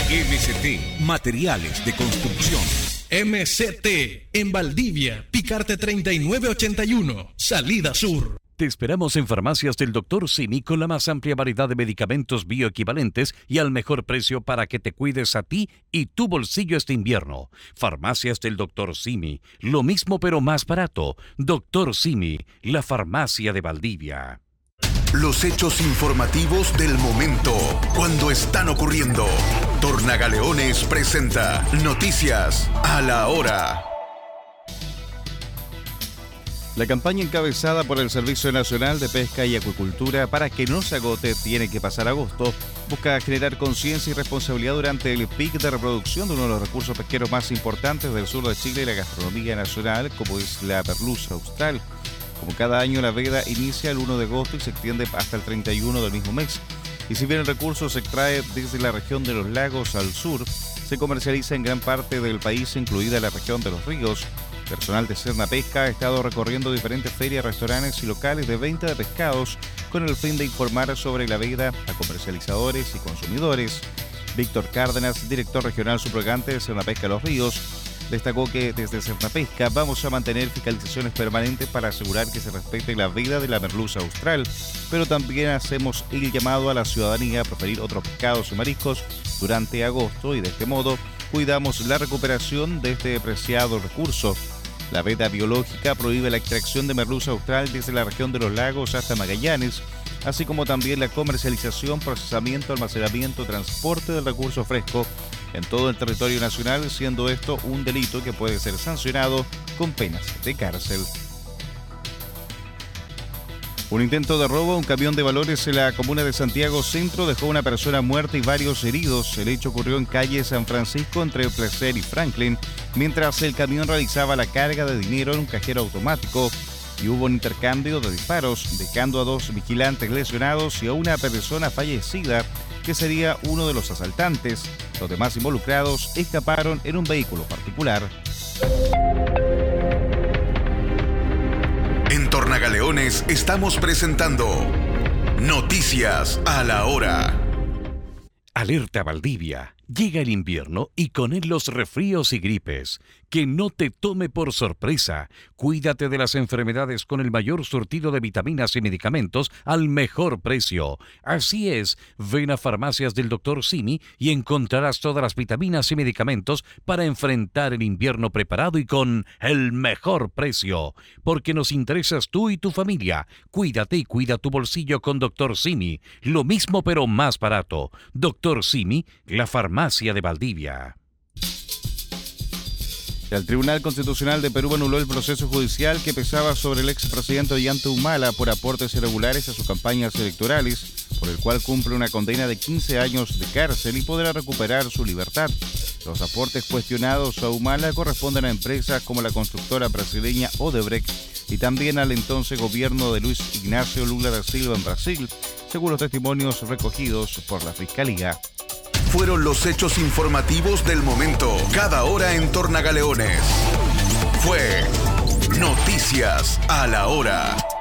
MCT Materiales de Construcción. MCT en Valdivia, Picarte 3981, Salida Sur. Te esperamos en Farmacias del Dr. Simi con la más amplia variedad de medicamentos bioequivalentes y al mejor precio para que te cuides a ti y tu bolsillo este invierno. Farmacias del Dr. Simi, lo mismo pero más barato. Dr. Simi, la farmacia de Valdivia. Los hechos informativos del momento, cuando están ocurriendo. Tornagaleones presenta Noticias a la Hora. La campaña encabezada por el Servicio Nacional de Pesca y Acuicultura para que no se agote tiene que pasar agosto busca generar conciencia y responsabilidad durante el pic de reproducción de uno de los recursos pesqueros más importantes del sur de Chile y la gastronomía nacional, como es la merluza austral. Como cada año, la veda inicia el 1 de agosto y se extiende hasta el 31 del mismo mes. Y si bien el recurso se extrae desde la región de los lagos al sur, se comercializa en gran parte del país, incluida la región de los ríos. Personal de Serna Pesca ha estado recorriendo diferentes ferias, restaurantes y locales de venta de pescados con el fin de informar sobre la veda a comercializadores y consumidores. Víctor Cárdenas, director regional subrogante de Serna Pesca Los Ríos, destacó que desde Serna Pesca vamos a mantener fiscalizaciones permanentes para asegurar que se respete la veda de la merluza austral, pero también hacemos el llamado a la ciudadanía a preferir otros pescados y mariscos durante agosto y de este modo cuidamos la recuperación de este preciado recurso. La veda biológica prohíbe la extracción de merluza austral desde la región de los lagos hasta Magallanes, así como también la comercialización, procesamiento, almacenamiento, transporte del recurso fresco en todo el territorio nacional, siendo esto un delito que puede ser sancionado con penas de cárcel. Un intento de robo a un camión de valores en la comuna de Santiago Centro dejó una persona muerta y varios heridos. El hecho ocurrió en calle San Francisco entre Placer y Franklin, mientras el camión realizaba la carga de dinero en un cajero automático y hubo un intercambio de disparos, dejando a 2 vigilantes lesionados y a una persona fallecida, que sería uno de los asaltantes. Los demás involucrados escaparon en un vehículo particular. En Tornagaleones estamos presentando Noticias a la Hora. Alerta Valdivia. Llega el invierno y con él los resfríos y gripes. Que no te tome por sorpresa. Cuídate de las enfermedades con el mayor surtido de vitaminas y medicamentos al mejor precio. Así es, ven a Farmacias del Dr. Simi y encontrarás todas las vitaminas y medicamentos para enfrentar el invierno preparado y con el mejor precio. Porque nos interesas tú y tu familia. Cuídate y cuida tu bolsillo con Dr. Simi. Lo mismo pero más barato. Dr. Simi, la farmacia de Valdivia. El Tribunal Constitucional de Perú anuló el proceso judicial que pesaba sobre el expresidente Ollanta Humala por aportes irregulares a sus campañas electorales, por el cual cumple una condena de 15 años de cárcel y podrá recuperar su libertad. Los aportes cuestionados a Humala corresponden a empresas como la constructora brasileña Odebrecht y también al entonces gobierno de Luis Ignacio Lula da Silva en Brasil, según los testimonios recogidos por la Fiscalía. Fueron los hechos informativos del momento, cada hora en Tornagaleones. Fue Noticias a la Hora.